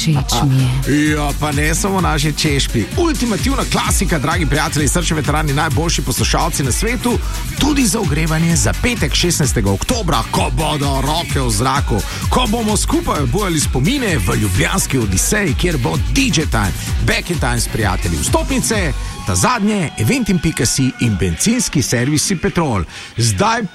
Ja, pa ne samo naši češpi. Ultimativna klasika, dragi prijatelji, srčni veterani, najboljši poslušalci na svetu, tudi za ogrevanje za petek 16. oktobra, ko bodo roke v zraku, ko bomo skupaj obujali spomine v ljubljanski Odiseji, kjer bo DJ Time, Back in Time s prijatelji. Vstopnice, ta zadnje, eventim.si in bencinski servisi Petrol. Zdaj